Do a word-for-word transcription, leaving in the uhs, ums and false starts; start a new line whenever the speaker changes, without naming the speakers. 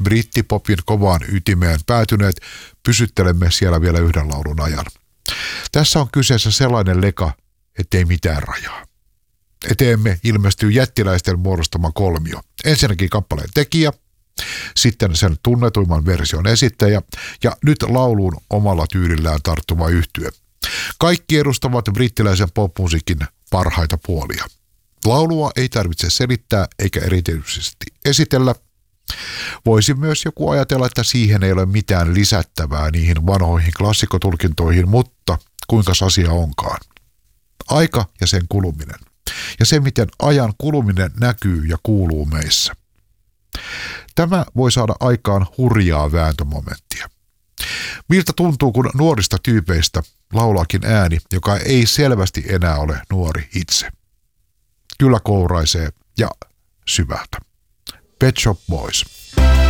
brittipopin kovaan ytimeen päätyneet, pysyttelemme siellä vielä yhden laulun ajan. Tässä on kyseessä sellainen leka, ettei mitään rajaa. Eteemme ilmestyy jättiläisten muodostama kolmio. Ensinnäkin kappaleen tekijä, sitten sen tunnetuimman version esittäjä ja nyt lauluun omalla tyylillään tarttuva yhtye. Kaikki edustavat brittiläisen popmusiikin parhaita puolia. Laulua ei tarvitse selittää eikä erityisesti esitellä. Voisi myös joku ajatella, että siihen ei ole mitään lisättävää niihin vanhoihin klassikotulkintoihin, mutta kuinka asia onkaan. Aika ja sen kuluminen. Ja se, miten ajan kuluminen näkyy ja kuuluu meissä. Tämä voi saada aikaan hurjaa vääntömomenttia. Miltä tuntuu, kun nuorista tyypeistä laulaakin ääni, joka ei selvästi enää ole nuori itse. Kyllä kouraisee ja syvältä. Pet Shop Boys.